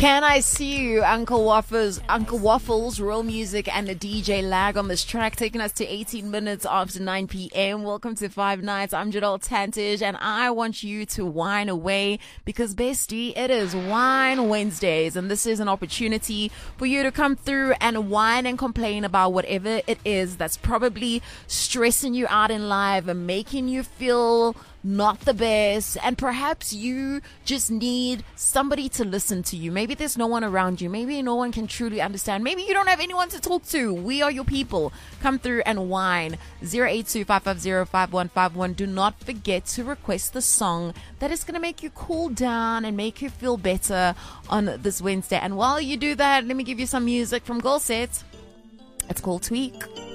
Can I see you, Uncle Waffles, Real Music, and the DJ Lag on this track, taking us to 18 minutes after 9 p.m. Welcome to Five Nights. I'm Jadal Tantish, and I want you to whine away because, bestie, it is Wine Wednesdays, and this is an opportunity for you to come through and whine and complain about whatever it is that's probably stressing you out in life and making you feel not the best, and perhaps you just need somebody to listen to you. Maybe there's no one around you. Maybe no one can truly understand. Maybe you don't have anyone to talk to. We are your people. Come through and whine. 082-550-5151. Do not forget to request the song that is going to make you cool down and make you feel better on this Wednesday. And while you do that, let me give you some music from Goal Set. It's called Tweak.